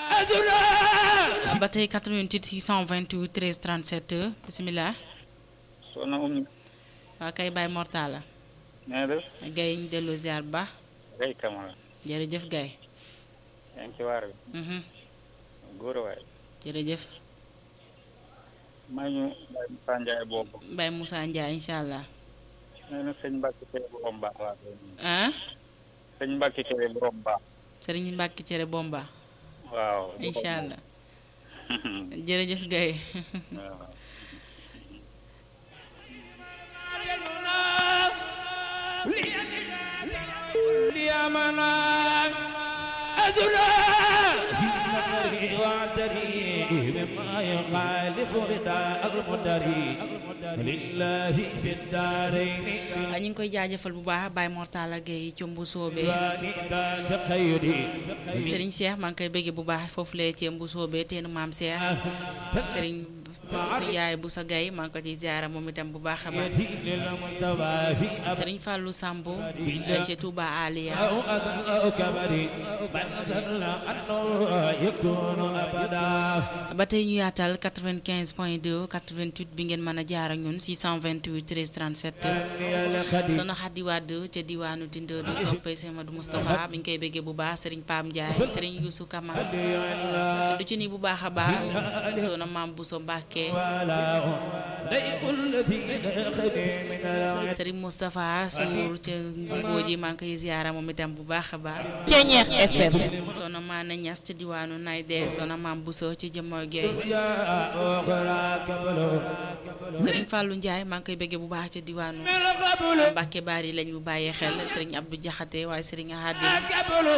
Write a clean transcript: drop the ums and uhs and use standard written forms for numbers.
ba tey 88 628 13 37 bisimilah. soxna Oumy. waa kay Baye Mortala. na nga def. Gaye ñu dellu ziar ba. Gaye Camara. jërëjëf Gaye. yaa ngi ci waar bi. góor a waay. jërëjëf. maa ñu Baye Moussa Ndiaye boobu. Baye Moussa Ndiaye incha allah. nee na sëñ Mbacke Kéré borom baax laa koy nuyu. ah. sëñ Mbacke Kéré borom baax. Serigne Mbacke Cere Bomba. waaw. incha allah. jërëjëf Gaye. waaw. ñu ngi koy jaajëfal bu baax Baye Mortala Gueye ci mbu soobee Serigne Cheikh maa ngi koy bëgg bu baax foofu lee ci mbu soobee teenu maam Cheikh Serigne su yaay bu sa Gaye maa ngi ko ci ziara moom itam bu baax a baax Serigne Fallou Sambo ci Touba Aliya ba tey ñu yaatal 95.2 88 bi ngeen mën a jaar ak ñun 628 13 37 sono Xadi Wàdd ca diwaanu Tindoodu soppay Semadou Moustapha mi ngi koy bëggee bu baax Serigne Pam Ndiaye Serigne Youssou Kama du ci ni bu baax a baax sono Maam Bousso Mbacke Serigne Moustapha Sour ca Ngibooji maa ngi koy ziara moom itam bu baax a baax sono Maana Ñas ca diwaanu Nayde sono Maam Bousso ci Jëmmoy Gueye Serigne Fallou Ndiaye maa ngi koy bëggee bu baax ca diwaanu Mbacke Bari lañu bàyyee xel Serigne Abdou Diakhaté waaye Serigne Hadim